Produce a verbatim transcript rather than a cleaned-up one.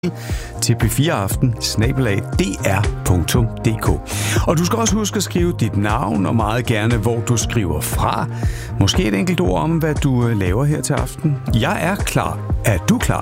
til p fire aften snabel-a d r punktum d k. Og du skal også huske at skrive dit navn, og meget gerne, hvor du skriver fra. Måske et enkelt ord om, hvad du laver her til aften. Jeg er klar. Er du klar?